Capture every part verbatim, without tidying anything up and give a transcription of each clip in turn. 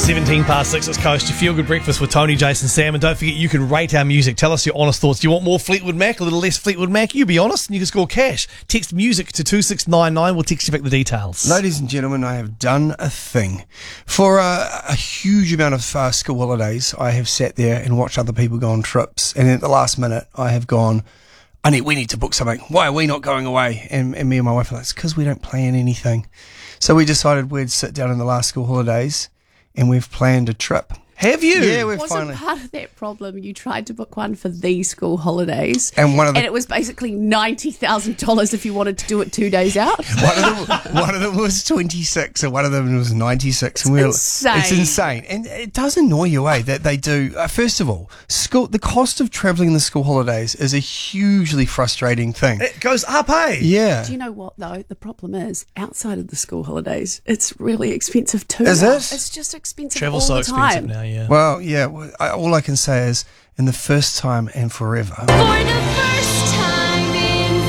seventeen past six, it's Coast. Your Feel Good Breakfast with Tony, Jason, Sam. And don't forget, you can rate our music. Tell us your honest thoughts. Do you want more Fleetwood Mac, a little less Fleetwood Mac? You be honest and you can score cash. Text music to two six nine nine. We'll text you back the details. Ladies and gentlemen, I have done a thing. For a, a huge amount of uh, school holidays, I have sat there and watched other people go on trips. And at the last minute, I have gone, I need, we need to book something. Why are we not going away? And, and me and my wife are like, it's because we don't plan anything. So we decided we'd sit down in the last school holidays and we've planned a trip. Have you? Yeah, we've Wasn't finally. part of that problem you tried to book one for these school holidays, And one of the and it was basically ninety thousand dollars if you wanted to do it two days out? one of them, one of them was twenty-six and one of them was ninety-six. It's and we were, insane. It's insane. And it does annoy you, eh, that they do. Uh, first of all, school. the cost of travelling in the school holidays is a hugely frustrating thing. It goes up, eh? Yeah. Do you know what, though? The problem is, outside of the school holidays, it's really expensive too. Is now. it? It's just expensive Travel's all so the time. expensive now, yeah. Well, yeah. well, I, all I can say is, in the first time and forever, For the first time in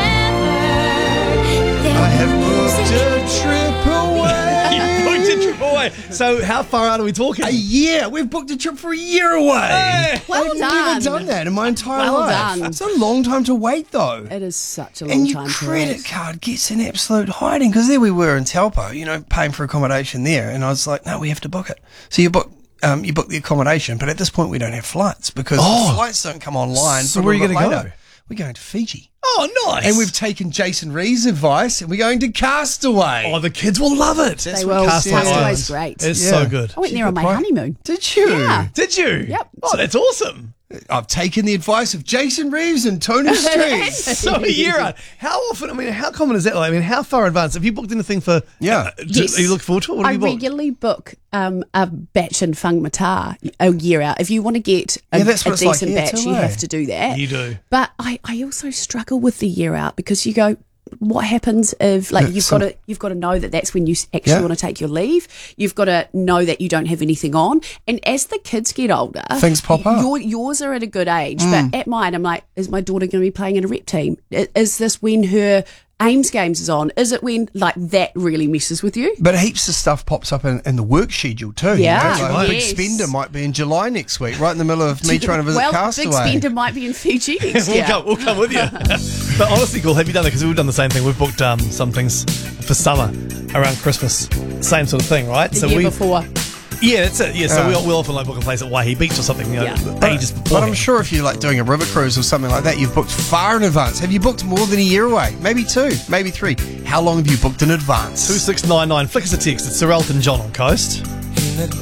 forever, there I have was booked a trip away. You booked a trip away. So how far out are we talking? A year. We've booked a trip for a year away. Hey. Well I've done. never done that in my entire Well life. done. It's a long time to wait, though. It is such a long And your time to credit wait. card gets an absolute hiding, because there we were in Taupo, you know, paying for accommodation there, and I was like, no, we have to book it. So you book, um, you book the accommodation, but at this point we don't have flights because Oh. the flights don't come online. So for a where are you little gonna bit go? later. We're going to Fiji, Oh, nice. and we've taken Jason Reeves' advice, and we're going to Castaway. Oh, the kids will love it. That's They what will. Castaway Castaway's is. great. It's Yeah. so good. I went there on my Right. honeymoon. Did you? Yeah. Did you? Yep. Oh, that's awesome. I've taken the advice of Jason Reeves and Tony Street. So a year out. How often, I mean, how common is that? Like, I mean, how far in advance? Have you booked anything for... Yeah. Uh, do, Yes. Are you looking forward to it? What have I you booked? regularly book um, a batch in Whangamata a year out. If you want to get a, Yeah, that's what a it's like decent here batch, too, you eh? have to do that. You do. But I, I also struggle with the year out because you go, what happens if like Yeah, you've so- got to you've got to know that that's when you s- actually Yeah. want to take your leave. You've got to know that you don't have anything on. And as the kids get older, Things pop up. Your, yours are at a good age, but at mine, I'm like, is my daughter going to be playing in a rep team? I- Is this when her Ames games is on? Is it when like that really messes with you? But heaps of stuff pops up in, in the work schedule too. Yeah, you know? Like Big yes. Spender might be in July next week, right in the middle of me trying to visit well, Castaway. Big Spender might be in Fiji next We'll year. come, we'll come with you. But honestly, cool. Have you done that? Because we've done the same thing. We've booked um, some things for summer around Christmas. Same sort of thing, right? The year before. Yeah, that's it. Yeah, so Yeah. we'll, we'll often like book a place at Waihi Beach or something, you know, Yeah. ages But before. I'm sure if you're like doing a river cruise or something like that, you've booked far in advance. Have you booked more than a year away? Maybe two, maybe three. How long have you booked in advance? two six nine nine. Flick us a text. It's Sir Elton John on Coast.